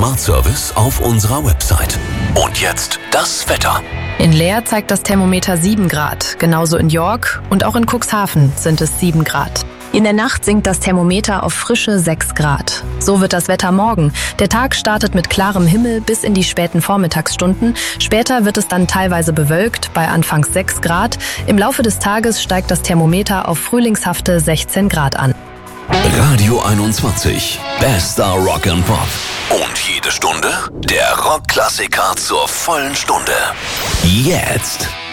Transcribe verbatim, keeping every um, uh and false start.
Smart Service auf unserer Website. Und jetzt das Wetter. In Leer zeigt das Thermometer sieben Grad. Genauso in York und auch in Cuxhaven sind es sieben Grad. In der Nacht sinkt das Thermometer auf frische sechs Grad. So wird das Wetter morgen. Der Tag startet mit klarem Himmel bis in die späten Vormittagsstunden. Später wird es dann teilweise bewölkt, bei anfangs sechs Grad. Im Laufe des Tages steigt das Thermometer auf frühlingshafte sechzehn Grad an. Radio einundzwanzig. Bester Rock and Pop. Und jede Stunde der Rockklassiker zur vollen Stunde. Jetzt.